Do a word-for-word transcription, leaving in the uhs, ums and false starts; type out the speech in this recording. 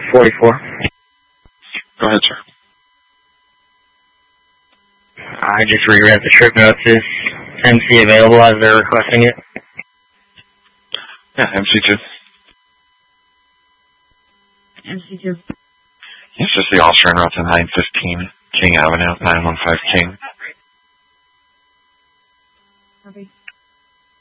forty-four. Go ahead, sir. I just reread the trip notes. Is M C available as they're requesting it? Yeah, M C two. M C two. It's just the officer en route to nine fifteen King Avenue, nine one five King. Copy.